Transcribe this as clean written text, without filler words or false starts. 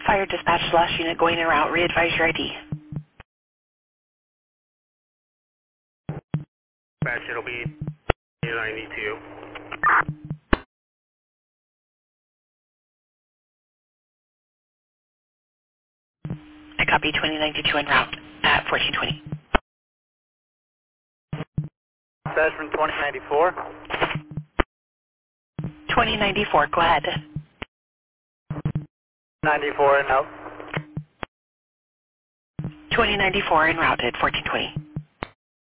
Fire dispatch last unit going en route. Re-advise your ID. Dispatch, it'll be 92. I copy 2092 en route at 1420. Dispatch from 2094. 2094, go ahead. 94 and out. 2094 en route at 1420.